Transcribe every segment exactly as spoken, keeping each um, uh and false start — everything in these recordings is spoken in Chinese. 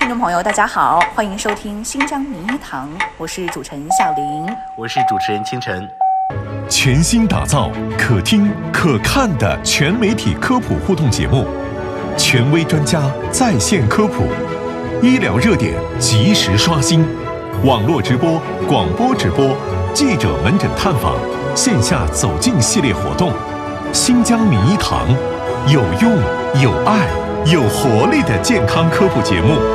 听众朋友大家好，欢迎收听新疆名医堂，我是主持人夏玲， 我是主持人清晨。 全新打造可听可看的全媒体科普互动节目，权威专家在线科普，医疗热点及时刷新，网络直播、广播直播、记者门诊探访、线下走进系列活动。新疆名医堂，有用、有爱、有活力的健康科普节目。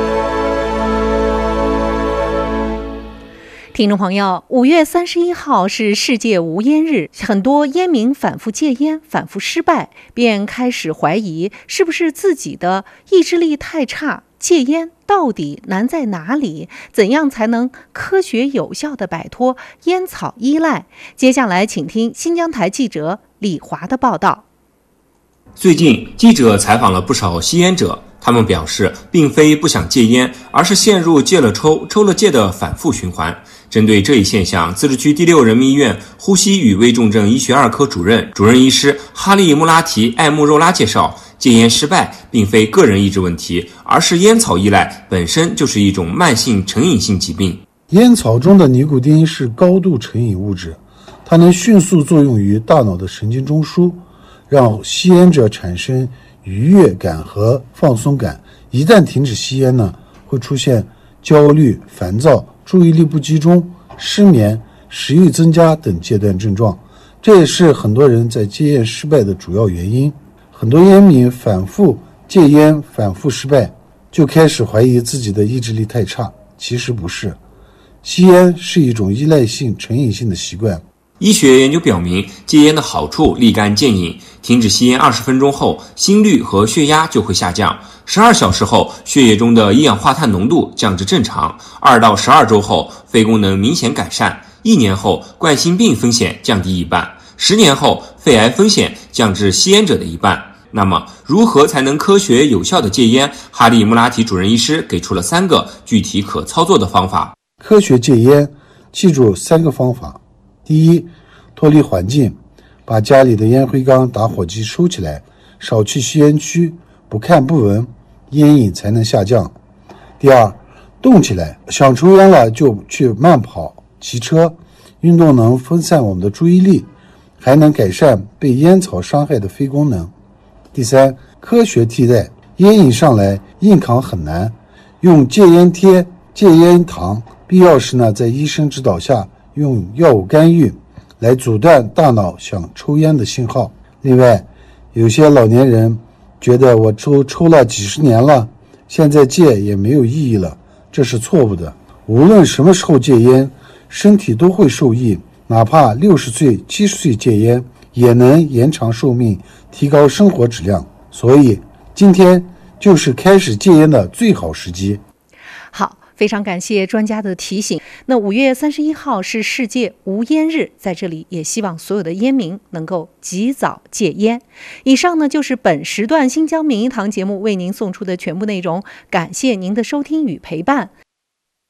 听众朋友，五月三十一号是世界无烟日，很多烟民反复戒烟，反复失败，便开始怀疑是不是自己的意志力太差，戒烟到底难在哪里？怎样才能科学有效地摆脱烟草依赖？接下来请听新疆台记者李华的报道。 最近，记者采访了不少吸烟者，他们表示，并非不想戒烟，而是陷入戒了抽、抽了戒的反复循环。针对这一现象，自治区第六人民医院呼吸与危重症医学二科主任、主任医师哈利穆拉提艾穆肉拉介绍，戒烟失败并非个人意志问题，而是烟草依赖本身就是一种慢性成瘾性疾病。 烟草中的尼古丁是高度成瘾物质，它能迅速作用于大脑的神经中枢，让吸烟者产生愉悦感和放松感。一旦停止吸烟呢，会出现焦虑、烦躁、注意力不集中、失眠、食欲增加等戒断症状，这也是很多人在戒烟失败的主要原因。很多烟民反复戒烟反复失败，就开始怀疑自己的意志力太差，其实不是。吸烟是一种依赖性成瘾性的习惯。 医学研究表明，戒烟的好处立竿见影。停止吸烟二十分钟后，心率和血压就会下降；十二小时后，血液中的一氧化碳浓度降至正常；二到十二周后，肺功能明显改善；一年后，冠心病风险降低一半；十年后，肺癌风险降至吸烟者的一半。那么，如何才能科学有效的戒烟？哈利穆拉提主任医师给出了三个具体可操作的方法。 科学戒烟，记住三个方法。第一，脱离环境，把家里的烟灰缸、打火机收起来，少去吸烟区，不看不闻，烟瘾才能下降。第二，动起来，想抽烟了就去慢跑、骑车，运动能分散我们的注意力，还能改善被烟草伤害的肺功能。第三，科学替代，烟瘾上来硬扛很难，用戒烟贴、戒烟糖，必要时呢，在医生指导下用药物干预来阻断大脑想抽烟的信号。另外，有些老年人觉得我抽抽了几十年了，现在戒也没有意义了，这是错误的。无论什么时候戒烟，身体都会受益，哪怕六十岁、七十岁戒烟，也能延长寿命，提高生活质量。所以，今天就是开始戒烟的最好时机。 好。非常感谢专家的提醒。那五月三十一号是世界无烟日，在这里也希望所有的烟民能够及早戒烟。以上呢就是本时段新疆名医堂节目为您送出的全部内容，感谢您的收听与陪伴。